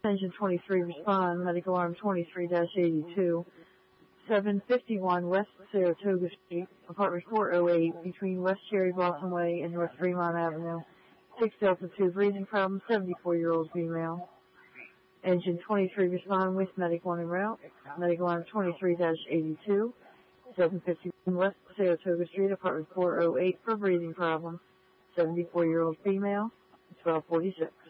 Engine 23 respond, medical arm 23-82, 751 West Saratoga Street, apartment 408, between West Cherry Blossom Way and North Fremont Avenue. 6 Delta 2, breathing problem, 74-year-old female. Engine 23 respond with medic 1 en route, medical arm 23-82, 751 West Saratoga Street, apartment 408, for breathing problem, 74-year-old female, 1246.